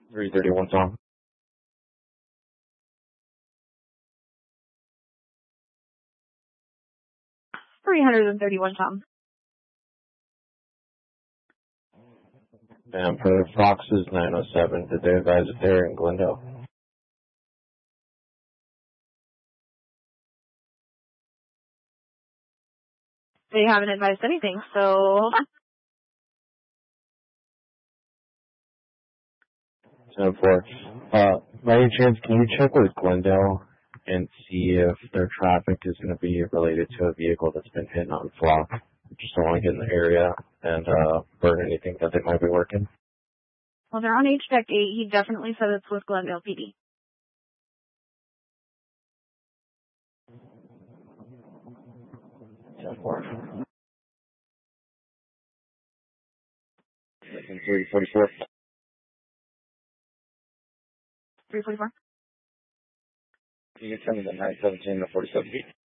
331 Tom. 331 Tom. And for Fox's 907, did they advise it there in Glendale? They haven't advised anything, so hold on. 10-4. By any chance, can you check with Glendale and see if their traffic is going to be related to a vehicle that's been hit on Flock? Just don't want to get in the area and burn anything that they might be working. Well, they're on HDEC 8. He definitely said it's with Glendale PD. Yeah, 4. 344. 344. Can you tell me the 917 to 47 feet?